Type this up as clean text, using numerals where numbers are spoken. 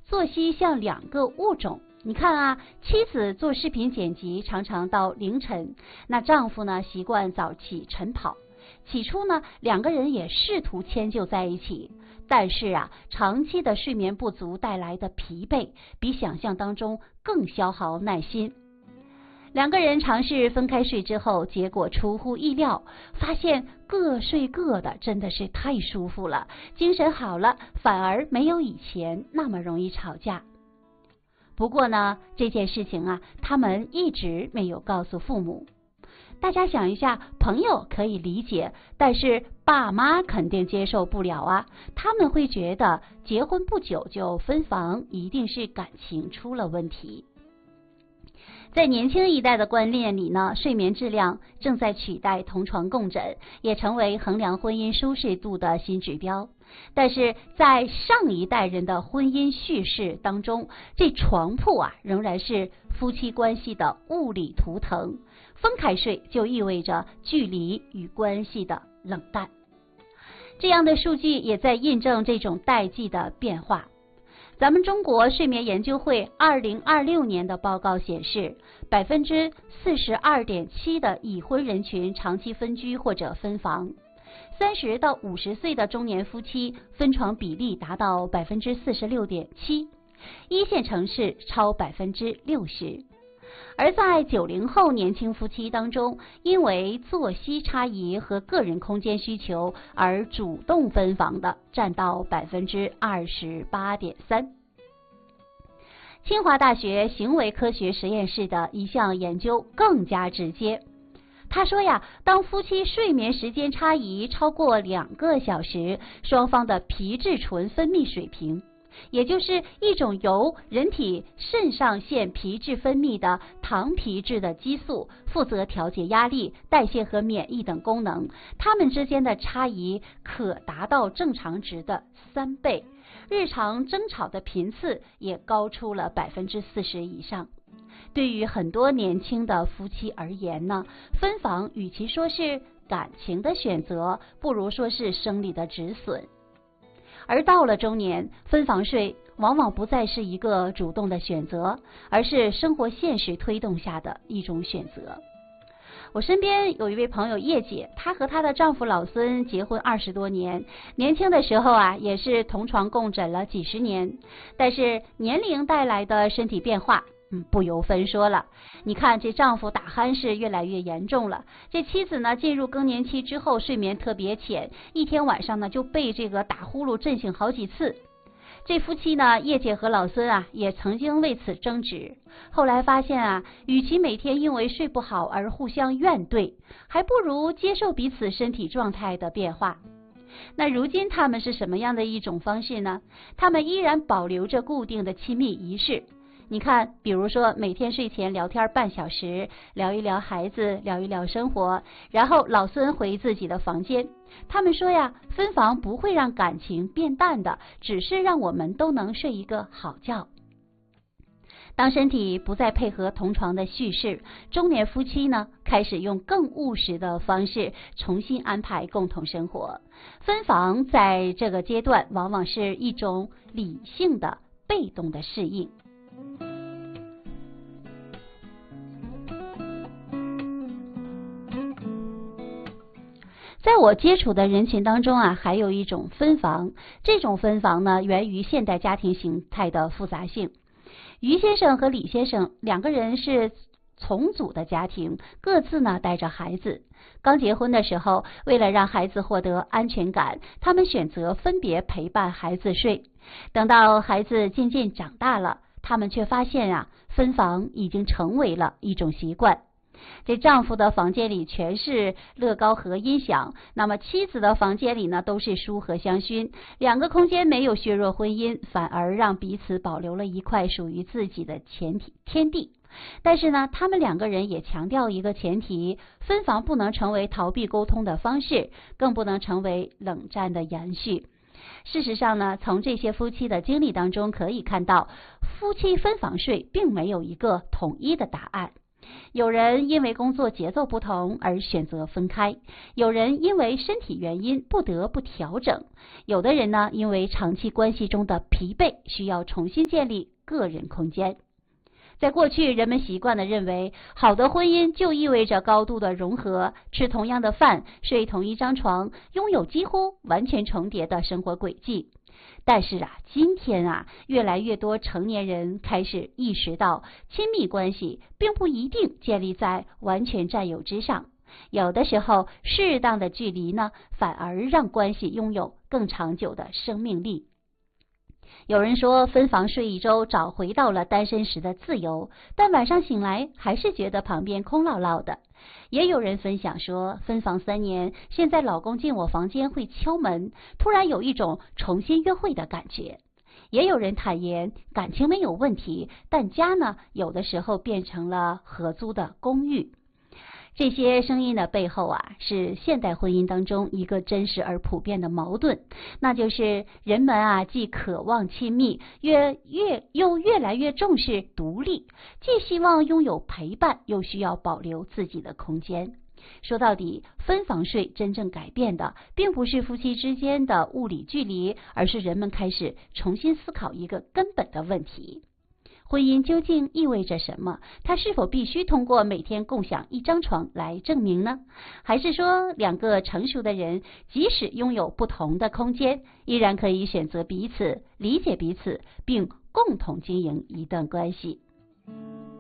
作息像两个物种。你看啊，妻子做视频剪辑常常到凌晨，那丈夫呢习惯早起晨跑。起初呢，两个人也试图迁就在一起，但是啊，长期的睡眠不足带来的疲惫，比想象当中更消耗耐心。两个人尝试分开睡之后，结果出乎意料，发现各睡各的真的是太舒服了，精神好了，反而没有以前那么容易吵架。不过呢，这件事情啊，他们一直没有告诉父母。大家想一下，朋友可以理解，但是爸妈肯定接受不了啊，他们会觉得结婚不久就分房，一定是感情出了问题。在年轻一代的观念里呢，睡眠质量正在取代同床共枕，也成为衡量婚姻舒适度的新指标。但是在上一代人的婚姻叙事当中，这床铺啊仍然是夫妻关系的物理图腾，分开睡就意味着距离与关系的冷淡。这样的数据也在印证这种代际的变化。咱们中国睡眠研究会2026年的报告显示，42.7%的已婚人群长期分居或者分房，30到50岁的中年夫妻分床比例达到46.7%，一线城市超60%。而在90后年轻夫妻当中，因为作息差异和个人空间需求而主动分房的占到28.3%。清华大学行为科学实验室的一项研究更加直接。他说呀，当夫妻睡眠时间差异超过2个小时，双方的皮质醇分泌水平，也就是一种由人体肾上腺皮质分泌的糖皮质的激素，负责调节压力、代谢和免疫等功能，它们之间的差异可达到正常值的3倍，日常争吵的频次也高出了40%以上。对于很多年轻的夫妻而言呢，分房与其说是感情的选择，不如说是生理的止损。而到了中年，分房睡往往不再是一个主动的选择，而是生活现实推动下的一种选择。我身边有一位朋友叶姐，她和她的丈夫老孙结婚20多年，年轻的时候啊也是同床共枕了几十年，但是年龄带来的身体变化不由分说了。你看这丈夫打鼾是越来越严重了，这妻子呢进入更年期之后睡眠特别浅，一天晚上呢就被这个打呼噜震醒好几次。这夫妻呢，叶姐和老孙啊也曾经为此争执，后来发现啊，与其每天因为睡不好而互相怨怼，还不如接受彼此身体状态的变化。那如今他们是什么样的一种方式呢？他们依然保留着固定的亲密仪式。你看，比如说每天睡前聊天半小时，聊一聊孩子，聊一聊生活，然后老孙回自己的房间。他们说呀，分房不会让感情变淡的，只是让我们都能睡一个好觉。当身体不再配合同床的叙事，中年夫妻呢开始用更务实的方式重新安排共同生活。分房在这个阶段往往是一种理性的被动的适应。在我接触的人群当中啊，还有一种分房，这种分房呢源于现代家庭形态的复杂性。于先生和李先生两个人是重组的家庭，各自呢带着孩子。刚结婚的时候，为了让孩子获得安全感，他们选择分别陪伴孩子睡。等到孩子渐渐长大了，他们却发现啊，分房已经成为了一种习惯。这丈夫的房间里全是乐高和音响，那么妻子的房间里呢都是书和香薰，两个空间没有削弱婚姻，反而让彼此保留了一块属于自己的天地。但是呢，他们两个人也强调一个前提，分房不能成为逃避沟通的方式，更不能成为冷战的延续。事实上呢，从这些夫妻的经历当中可以看到，夫妻分房睡并没有一个统一的答案。 有人因为工作节奏不同而选择分开，有人因为身体原因不得不调整，有的人呢，因为长期关系中的疲惫，需要重新建立个人空间。在过去，人们习惯地认为，好的婚姻就意味着高度的融合，吃同样的饭，睡同一张床，拥有几乎完全重叠的生活轨迹。但是今天越来越多成年人开始意识到，亲密关系并不一定建立在完全占有之上，有的时候，适当的距离呢，反而让关系拥有更长久的生命力。有人说，分房睡1周，找回到了单身时的自由，但晚上醒来还是觉得旁边空落落的。也有人分享说，分房3年，现在老公进我房间会敲门，突然有一种重新约会的感觉。也有人坦言，感情没有问题，但家呢，有的时候变成了合租的公寓。这些声音的背后是现代婚姻当中一个真实而普遍的矛盾，那就是人们既渴望亲密，又越来越重视独立，既希望拥有陪伴，又需要保留自己的空间。说到底，分房睡真正改变的，并不是夫妻之间的物理距离，而是人们开始重新思考一个根本的问题。婚姻究竟意味着什么？它是否必须通过每天共享一张床来证明呢？还是说2个成熟的人，即使拥有不同的空间，依然可以选择彼此，理解彼此，并共同经营一段关系？